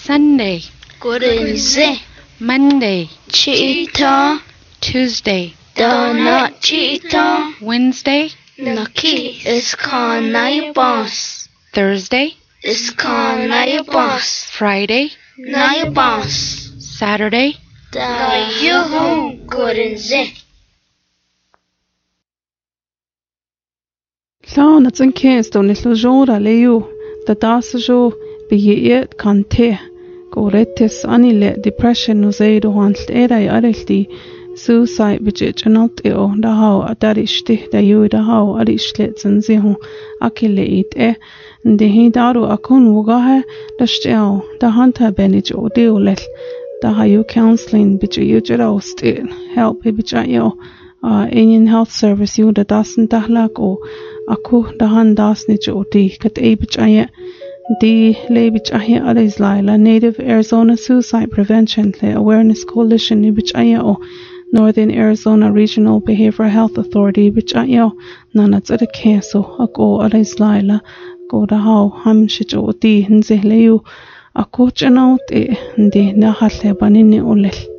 Sunday, Kurinze, Monday, Chita, Tuesday, Dana Chita, Wednesday, Naki is Kanai Boss, Thursday, is Kanai Boss, Friday, Nai Boss, Saturday, Da Yuhum Kurinze. Lán at an céas do ni lóra léú da dása jo bigéiad can te go rétis anile depression no éiad óhaint éra ariltí suicide bidget analt o da hau a daristi da yu da hau arislet san zihu akile it ndi hi daru akun wugahe da steo da hanta benij o deolel da hayu counseling bidget yu jeraust help bidget yo Indian Health Service yu da dasan dahlak o aku dahan dasni jodi kat bidget the Lebich Laila Native Arizona Suicide Prevention Awareness Coalition Ibich Northern Arizona Regional Behavioral Health Authority Ibich Nanats at a Keso Ako Aris Laila go da how ham shijo di nze leu a coach and out e ndi na hatle banini olel